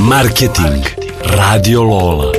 Marketing Radio Lola.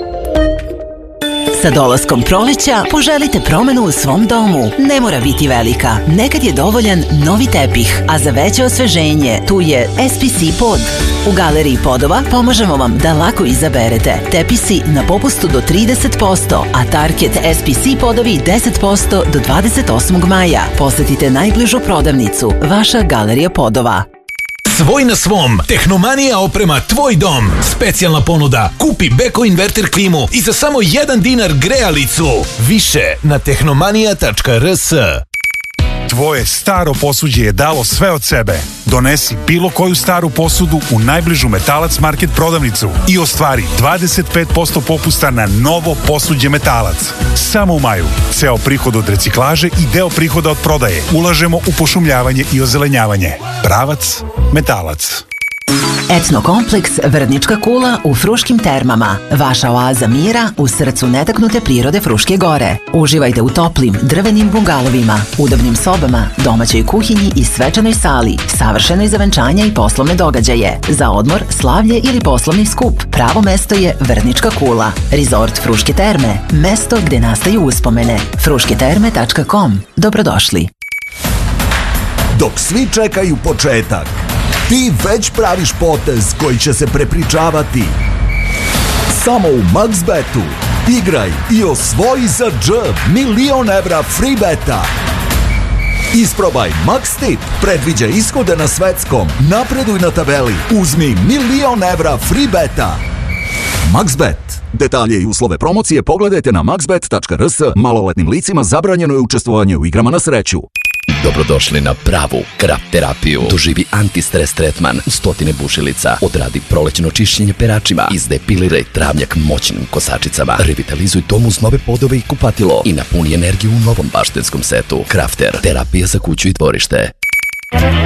Sa dolaskom proleća poželite promenu u svom domu. Ne mora biti velika. Nekad je dovoljan novi tepih, a za veće osveženje tu je SPC pod. U Galeriji podova pomažemo vam da lako izaberete. Tepisi na popustu do 30%, a Target SPC podovi 10% do 28. maja. Posetite najbližu prodavnicu. Vaša Galerija podova. Svoj na svom. Tehnomanija oprema tvoj dom. Specijalna ponuda. Kupi Beko inverter klimu i za samo 1 dinar grejalicu. Više na tehnomanija.rs. Tvoje staro posuđe je dalo sve od sebe. Donesi bilo koju staru posudu u najbližu Metalac Market prodavnicu i ostvari 25% popusta na novo posuđe Metalac. Samo u maju. Ceo prihod od reciklaže i deo prihoda od prodaje ulažemo u pošumljavanje i ozelenjavanje. Pravac Metalac. Etnokompleks Vrnička kula u Fruškim termama. Vaša oaza mira u srcu netaknute prirode Fruške gore. Uživajte u toplim, drvenim bungalovima, udobnim sobama, domaćoj kuhinji i svečanoj sali, savršenoj za venčanja i poslovne događaje. Za odmor, slavlje ili poslovni skup, pravo mesto je Vrnička kula. Resort Fruške terme, mesto gde nastaju uspomene. frušketerme.com. Dobrodošli. Dok svi čekaju početak, ti već praviš potez koji će se prepričavati. Samo u MaxBetu igraj i osvoji za $1.000.000 evra free beta. Isprobaj Max Tip, predviđa ishode na svetskom, napreduj na tabeli, uzmi $1.000.000 evra free beta. MaxBet. Detalje i uslove promocije pogledajte na maxbet.rs. Maloletnim licima zabranjeno je učestvovanje u igrama na sreću. Dobrodošli na pravu krap terapiju. Doživi antistres tretman u 100 bušilica. Odradi prolećno čišćenje peračima. Izdepiliraj travnjak moćnim kosačicama. Revitalizuj dom uz nove podove i kupatilo. I napuni energiju u novom baštenskom setu. Crafter. Terapija za kuću i dvorište.